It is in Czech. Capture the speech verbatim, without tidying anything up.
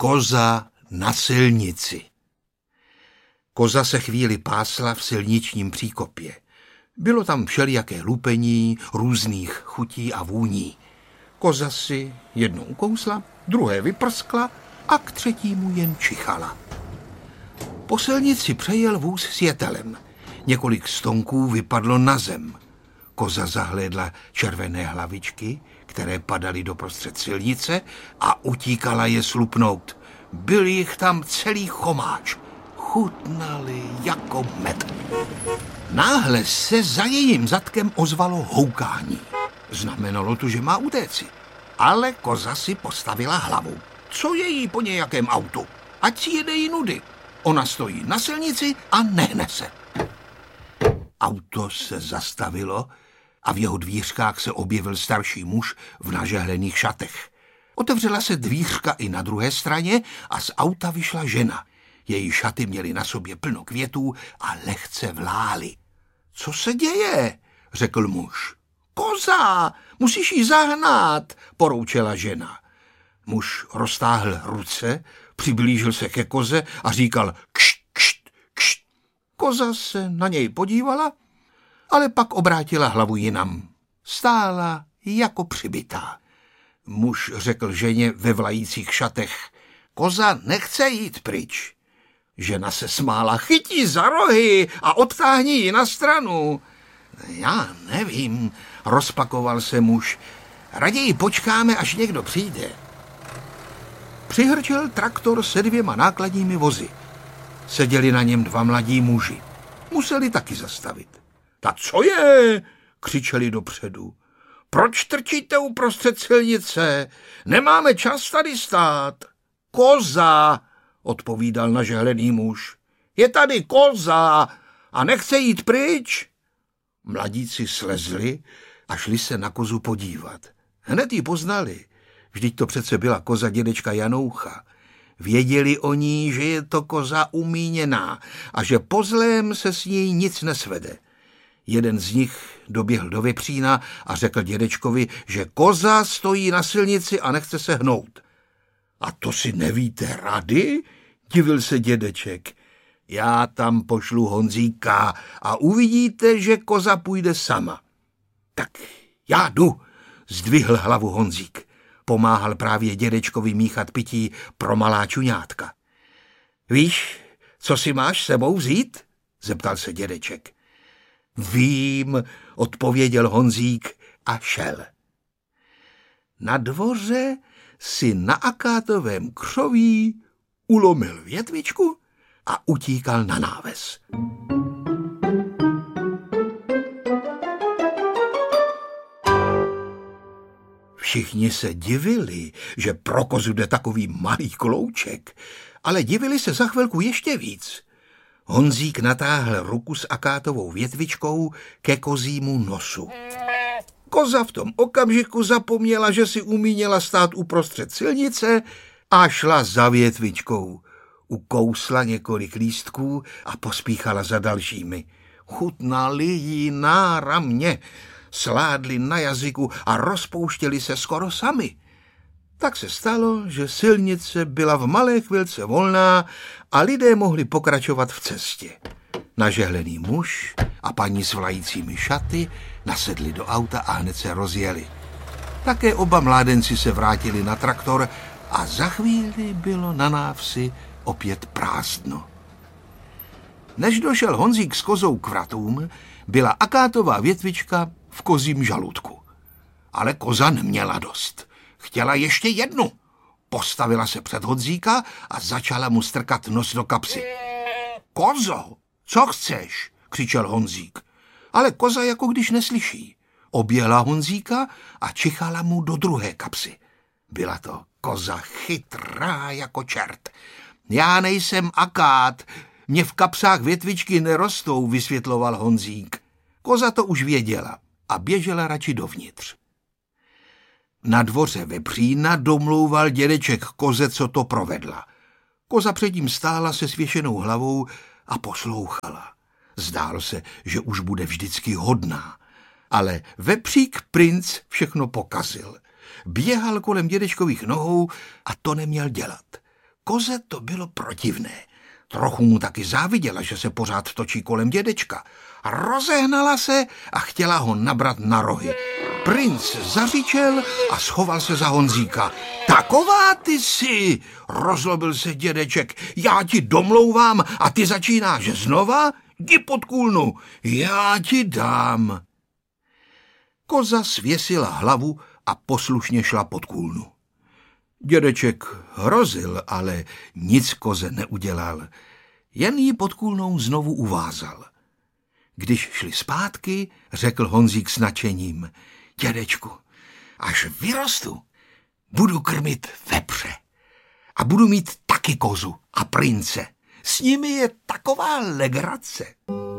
Koza na silnici. Koza se chvíli pásla v silničním příkopě. Bylo tam všelijaké lupení, různých chutí a vůní. Koza si jednou ukousla, druhé vyprskla a k třetímu jen čichala. Po silnici přejel vůz s jetelem. Několik stonků vypadlo na zem. Koza zahlédla červené hlavičky, které padaly doprostřed silnice, a utíkala je slupnout. Byl jich tam celý chomáč. Chutnali jako med. Náhle se za jejím zadkem ozvalo houkání. Znamenalo to, že má utéci. Ale koza si postavila hlavu. Co je jí po nějakém autu? Ať si jede jí nudy. Ona stojí na silnici a nehne se. Auto se zastavilo a v jeho dvířkách se objevil starší muž v nažehlených šatech. Otevřela se dvířka i na druhé straně a z auta vyšla žena. Její šaty měly na sobě plno květů a lehce vlály. Co se děje? Řekl muž. Koza, musíš ji zahnat, poroučela žena. Muž roztáhl ruce, přiblížil se ke koze a říkal kšt, kšt, kšt. Koza se na něj podívala, ale pak obrátila hlavu jinam. Stála jako přibitá. Muž řekl ženě ve vlajících šatech. Koza nechce jít pryč. Žena se smála. Chytí za rohy a odtáhni ji na stranu. Já nevím, rozpakoval se muž. Raději počkáme, až někdo přijde. Přihrčel traktor se dvěma nákladními vozy. Seděli na něm dva mladí muži. Museli taky zastavit. Ta co je? Křičeli dopředu. Proč trčíte uprostřed silnice? Nemáme čas tady stát. Koza, odpovídal nažehlený muž. Je tady koza a nechce jít pryč. Mladíci slezli a šli se na kozu podívat. Hned ji poznali. Vždyť to přece byla koza dědečka Janoucha. Věděli o ní, že je to koza umíněná a že po zlém se s ní nic nesvede. Jeden z nich doběhl do vepřína a řekl dědečkovi, že koza stojí na silnici a nechce se hnout. A to si nevíte rady? Divil se dědeček. Já tam pošlu Honzíka a uvidíte, že koza půjde sama. Tak já jdu, zdvihl hlavu Honzík. Pomáhal právě dědečkovi míchat pití pro malá čuňátka. Víš, co si máš sebou vzít? Zeptal se dědeček. Vím, odpověděl Honzík a šel. Na dvoře si na akátovém křoví ulomil větvičku a utíkal na náves. Všichni se divili, že pro kozu jde takový malý klouček, ale divili se za chvilku ještě víc. Honzík natáhl ruku s akátovou větvičkou ke kozímu nosu. Koza v tom okamžiku zapomněla, že si umíněla stát uprostřed silnice a šla za větvičkou. Ukousla několik lístků a pospíchala za dalšími. Chutnali jí náramně, sládli na jazyku a rozpouštěli se skoro sami. Tak se stalo, že silnice byla v malé chvilce volná a lidé mohli pokračovat v cestě. Nažehlený muž a paní s vlajícími šaty nasedli do auta a hned se rozjeli. Také oba mládenci se vrátili na traktor a za chvíli bylo na návsi opět prázdno. Než došel Honzík s kozou k vratům, byla akátová větvička v kozím žaludku. Ale koza neměla dost. Chtěla ještě jednu. Postavila se před Honzíka a začala mu strkat nos do kapsy. Kozo, co chceš? Křičel Honzík. Ale koza jako když neslyší. Objela Honzíka a čichala mu do druhé kapsy. Byla to koza chytrá jako čert. Já nejsem akát, mě v kapsách větvičky nerostou, vysvětloval Honzík. Koza to už věděla a běžela radši dovnitř. Na dvoře vepřína domlouval dědeček koze, co to provedla. Koza předtím stála se svěšenou hlavou a poslouchala. Zdálo se, že už bude vždycky hodná, ale vepřík princ všechno pokazil. Běhal kolem dědečkových nohou a to neměl dělat. Koze to bylo protivné. Trochu mu taky záviděla, že se pořád točí kolem dědečka. Rozehnala se a chtěla ho nabrat na rohy. Princ zařičel a schoval se za Honzíka. Taková ty jsi, rozlobil se dědeček. Já ti domlouvám a ty začínáš znova? Jdi pod kůlnu, já ti dám. Koza svěsila hlavu a poslušně šla pod kůlnu. Dědeček hrozil, ale nic koze neudělal. Jen ji pod kůlnou znovu uvázal. Když šli zpátky, řekl Honzík s nadšením. Dědečku, až vyrostu, budu krmit vepře. A budu mít taky kozu a prince. S nimi je taková legrace.